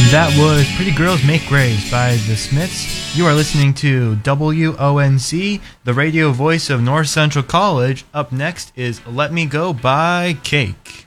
That was Pretty Girls Make Graves by The Smiths. You are listening to WONC, the radio voice of North Central College. Up next is Let Me Go by Cake.